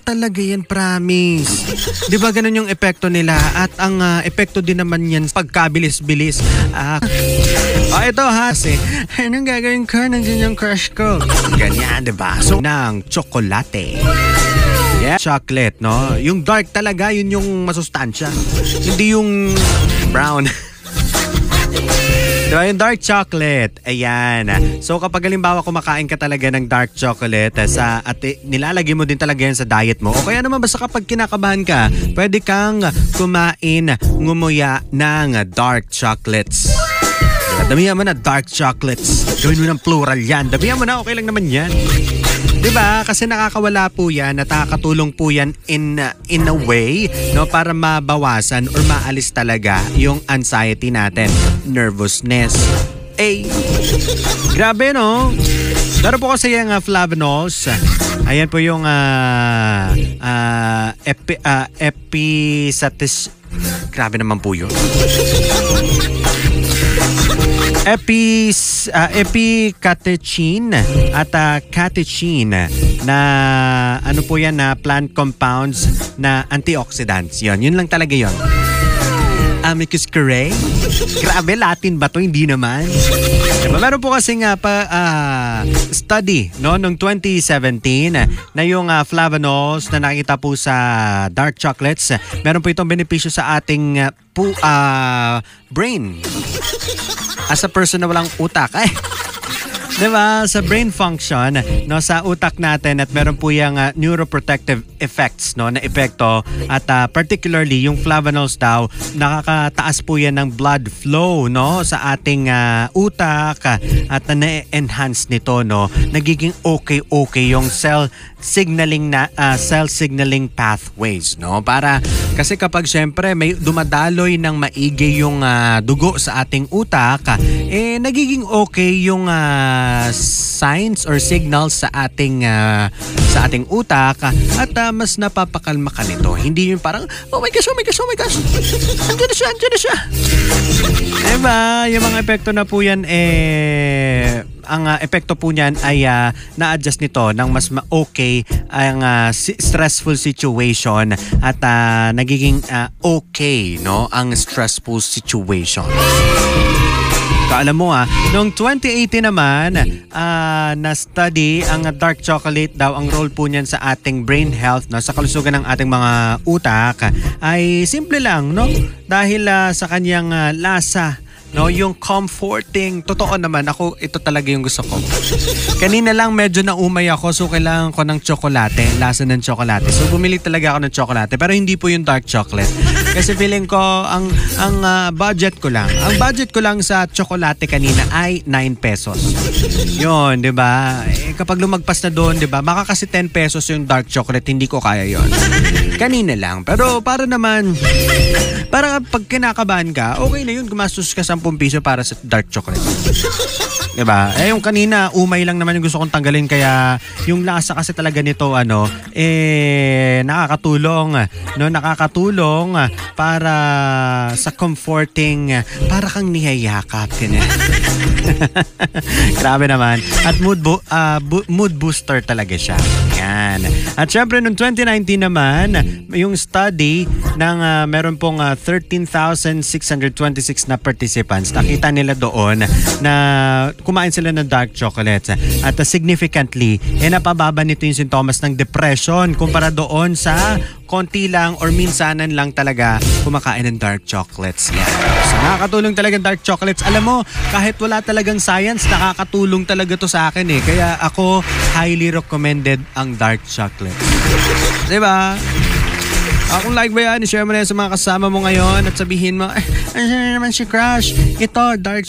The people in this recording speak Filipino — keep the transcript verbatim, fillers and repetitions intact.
talaga yan, promise. Di ba ganun yung epekto nila? At ang uh, epekto din naman yan pagkabilis-bilis. Ah, oh, ito ha. Kasi, anong gagawin ko? Nandiyan yung crush ko. Ganyan, di ba? So, ng tsokolate. Yeah, chocolate, no? Yung dark talaga, yun yung masustansya. Hindi yung brown. Diba, yung dark chocolate, ayan. So kapag halimbawa kumakain ka talaga ng dark chocolate sa, at nilalagay mo din talaga yan sa diet mo, o kaya naman basta kapag kinakabahan ka, pwede kang kumain, ngumuya ng dark chocolates. Diba, damihan mo na dark chocolates. Gawin mo ng plural yan. Damihan mo na, okay lang naman yan. Diba? Kasi nakakawala po yan, nakakatulong po yan in, uh, in a way, no, para mabawasan or maalis talaga yung anxiety natin, nervousness. Eh, grabe, no? Pero po kasi yung uh, flavonols, ayan po yung uh, uh, epi, uh, episatis, grabe naman po yun. Epis, uh, epicatechin at uh, catechin na ano po yan na plant compounds na antioxidants. Yun, yun lang talaga yun. Amicus curiae? Grabe, Latin ba to? Hindi naman. Diba? Meron po kasi nga pa uh, study no noong twenty seventeen na yung uh, flavonols na nakita po sa dark chocolates, meron po itong benepisyo sa ating uh, pu, uh, brain. As a person na walang utak, ay, diba? Sa brain function, no, sa utak natin at meron po yung uh, neuroprotective effects, no, na epekto at uh, particularly yung flavonols daw, nakakataas po yan ng blood flow, no, sa ating uh, utak at uh, na-enhance nito, no, nagiging okay-okay yung cell signaling na uh, cell signaling pathways, no, para kasi kapag syempre may dumadaloy ng maigi yung uh, dugo sa ating utak, eh nagiging okay yung uh, signs or signals sa ating uh, sa ating utak at uh, mas napapakalma ka nito. Hindi yung parang oh my gosh, oh my gosh, oh my gosh, andiyan na siya, andiyan na siya. Diba? Yung mga epekto na po yan, eh ang uh, epekto po niyan ay uh, na-adjust nito ng mas ma-okay ang uh, stressful situation at uh, nagiging uh, okay, no, ang stressful situation. Alam mo ah, noong twenty eighteen naman, uh, na-study ang dark chocolate daw, ang role po niyan sa ating brain health, no, sa kalusugan ng ating mga utak, ay simple lang, no? Dahil uh, sa kanyang uh, lasa, no, yung comforting. Totoo naman, ako, ito talaga yung gusto ko. Kanina lang medyo naumay ako, so kailangan ko ng tsokolate, lasa ng tsokolate. So bumili talaga ako ng tsokolate, pero hindi po yung dark chocolate. Kasi feeling ko, ang ang uh, budget ko lang, ang budget ko lang sa tsokolate kanina ay nine pesos. Yun, di ba? Eh, kapag lumagpas na doon, di ba, maka kasi ten pesos yung dark chocolate, hindi ko kaya yon. Kanina lang. Pero para naman, para pag kinakabahan ka, okay na yun, gumastos ka ten piso para sa dark chocolate. Diba? Eh yung kanina, umay lang naman yung gusto kong tanggalin, kaya yung lasa kasi talaga nito, ano, eh, nakakatulong, no, nakakatulong para sa comforting, para kang niyayakap. Grabe naman. At mood, bo- uh, bo- mood booster talaga siya. Yan. At syempre, noong twenty nineteen naman, yung study ng uh, meron pong uh, thirteen thousand six hundred twenty-six na participants, nakita nila doon na kumain sila ng dark chocolates at uh, significantly, eh napababa nito yung sintomas ng depression kumpara doon sa konti lang or minsanan lang talaga kumakain ng dark chocolates. Yan. So nakakatulong talaga dark chocolates. Alam mo, kahit wala talagang science, nakakatulong talaga to sa akin eh. Kaya ako, highly recommended ang dark chocolates. Diba? Kung like ba yan, share mo na yan sa mga kasama mo ngayon at sabihin mo, ay, ano naman si Crush? Ito, dark